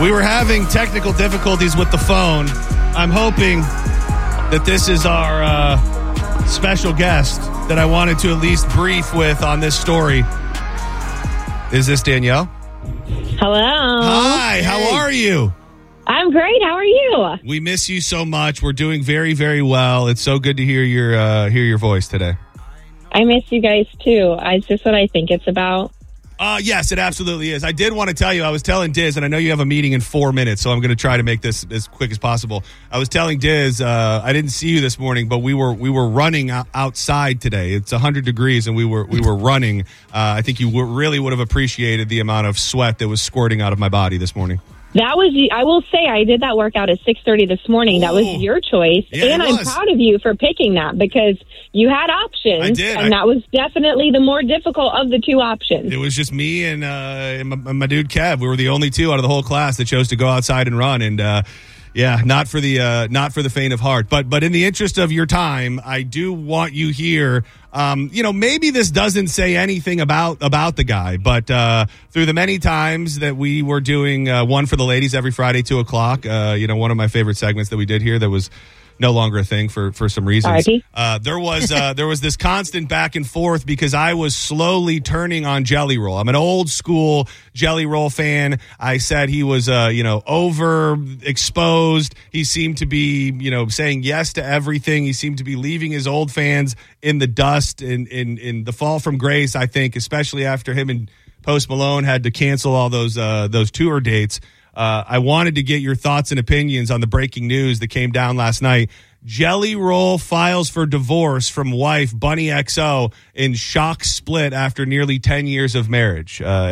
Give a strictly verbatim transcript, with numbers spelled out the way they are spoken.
We were having technical difficulties with the phone. I'm hoping that this is our uh, special guest that I wanted to at least brief with on this story. Is this Danielle? Hello. Hi, how are you? I'm great. How are you? We miss you so much. We're doing very, very well. It's so good to hear your uh, hear your voice today. I miss you guys too. It's just what I think it's about. Uh, yes, it absolutely is. I did want to tell you, I was telling Diz, and I know you have a meeting in four minutes, so I'm going to try to make this as quick as possible. I was telling Diz, uh, I didn't see you this morning, but we were we were running outside today. It's one hundred degrees, and we were we were running. Uh, I think you w- really would have appreciated the amount of sweat that was squirting out of my body this morning. That was, I will say, I did that workout at six thirty this morning. That was your choice. Yeah, and I'm proud of you for picking that because you had options. I did. And I, that was definitely the more difficult of the two options. It was just me and, uh, and my, my dude Kev. We were the only two out of the whole class that chose to go outside and run. And, uh, yeah, not for the uh, not for the faint of heart. But but in the interest of your time, I do want you here. Um, you know, maybe this doesn't say anything about about the guy, but uh, through the many times that we were doing uh, One for the Ladies every Friday, two o'clock, uh, you know, one of my favorite segments that we did here that was no longer a thing for, for some reasons. Uh, there was uh, there was this constant back and forth because I was slowly turning on Jelly Roll. I'm an old school Jelly Roll fan. I said he was uh, you know overexposed. He seemed to be you know saying yes to everything. He seemed to be leaving his old fans in the dust in in, in the fall from grace. I think, especially after him and Post Malone had to cancel all those uh, those tour dates. Uh, I wanted to get your thoughts and opinions on the breaking news that came down last night. Jelly Roll files for divorce from wife Bunny X O in shock split after nearly ten years of marriage. Uh,